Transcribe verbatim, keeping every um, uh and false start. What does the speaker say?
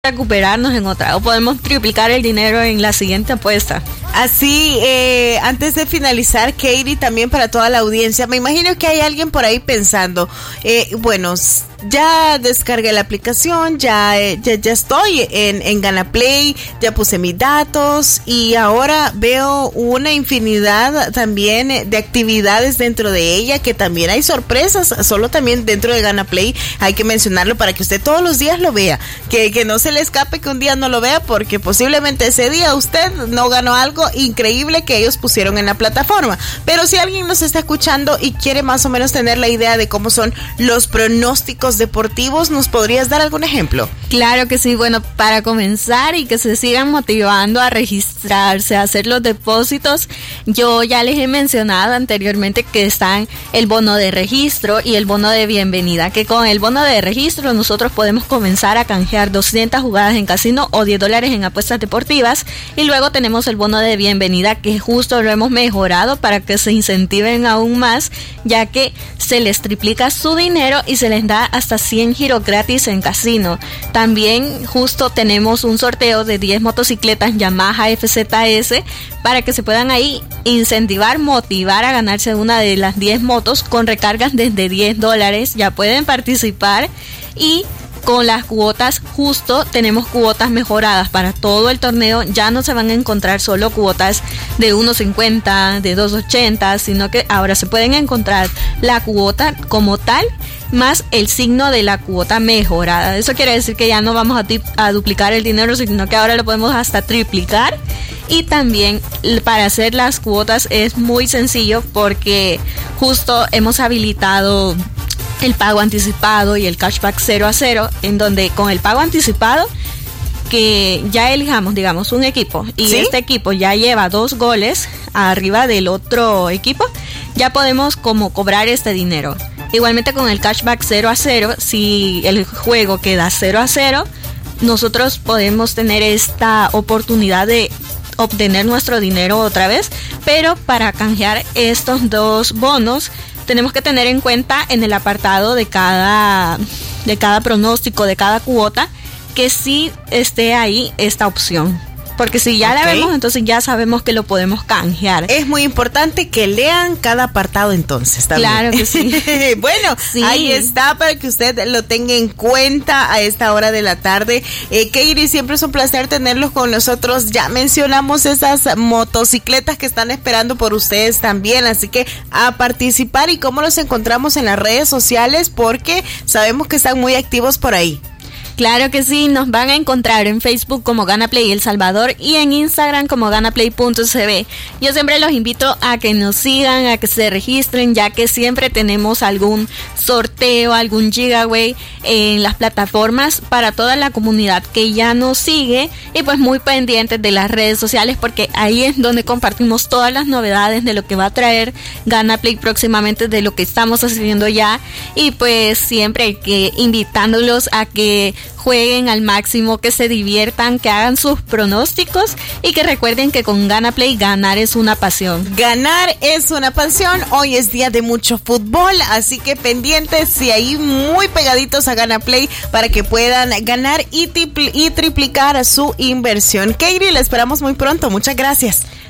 recuperarnos en otra, o podemos triplicar el dinero en la siguiente apuesta. Así, eh, antes de finalizar, Katie, también para toda la audiencia, me imagino que hay alguien por ahí pensando, eh, bueno, ya descargué la aplicación, ya, eh, ya, ya estoy en, en GanaPlay, ya puse mis datos y ahora veo una infinidad también de actividades dentro de ella, que también hay sorpresas, solo también dentro de GanaPlay, hay que mencionarlo para que usted todos los días lo vea, que, que no se le escape que un día no lo vea, porque posiblemente ese día usted no ganó algo increíble que ellos pusieron en la plataforma. Pero si alguien nos está escuchando y quiere más o menos tener la idea de cómo son los pronósticos deportivos, ¿nos podrías dar algún ejemplo? Claro que sí. Bueno, para comenzar y que se sigan motivando a registrarse, a hacer los depósitos, yo ya les he mencionado anteriormente que están el bono de registro y el bono de bienvenida, que con el bono de registro nosotros podemos comenzar a canjear doscientas jugadas en casino o diez dólares en apuestas deportivas, y luego tenemos el bono de bienvenida, que justo lo hemos mejorado para que se incentiven aún más, ya que se les triplica su dinero y se les da hasta cien giros gratis en casino. También justo tenemos un sorteo de diez motocicletas Yamaha F Z S para que se puedan ahí incentivar, motivar a ganarse una de las diez motos con recargas desde diez dólares. Ya pueden participar, y con las cuotas, justo tenemos cuotas mejoradas para todo el torneo. Ya no se van a encontrar solo cuotas de uno cincuenta, de dos ochenta, sino que ahora se pueden encontrar la cuota como tal, más el signo de la cuota mejorada. Eso quiere decir que ya no vamos a, tip- a duplicar el dinero, sino que ahora lo podemos hasta triplicar. Y también para hacer las cuotas es muy sencillo, porque justo hemos habilitado el pago anticipado y el cashback cero a cero, en donde con el pago anticipado, que ya elijamos, digamos, un equipo, y ¿sí? Este equipo ya lleva dos goles arriba del otro equipo, ya podemos como cobrar este dinero. Igualmente con el cashback cero a cero, si el juego queda cero a cero, nosotros podemos tener esta oportunidad de obtener nuestro dinero otra vez, pero para canjear estos dos bonos tenemos que tener en cuenta en el apartado de cada, de cada pronóstico, de cada cuota, que sí esté ahí esta opción. Porque si ya okay. la vemos, entonces ya sabemos que lo podemos canjear. Es muy importante que lean cada apartado entonces también. Claro que sí. Bueno, sí. Ahí está para que usted lo tenga en cuenta a esta hora de la tarde. Eh, Katie, siempre es un placer tenerlos con nosotros. Ya mencionamos esas motocicletas que están esperando por ustedes también, así que a participar. ¿Y cómo los encontramos en las redes sociales? Porque sabemos que están muy activos por ahí. Claro que sí, nos van a encontrar en Facebook como GanaPlay El Salvador y en Instagram como ganaplay punto c b. Yo siempre los invito a que nos sigan, a que se registren, ya que siempre tenemos algún sorteo, algún giveaway en las plataformas para toda la comunidad que ya nos sigue, y pues muy pendientes de las redes sociales, porque ahí es donde compartimos todas las novedades de lo que va a traer GanaPlay próximamente, de lo que estamos haciendo ya, y pues siempre que invitándolos a que jueguen al máximo, que se diviertan, que hagan sus pronósticos, y que recuerden que con GanaPlay ganar es una pasión. Ganar es una pasión. Hoy es día de mucho fútbol, así que pendientes y ahí muy pegaditos a GanaPlay para que puedan ganar y, tripl- y triplicar su inversión. Katie, la esperamos muy pronto. Muchas gracias.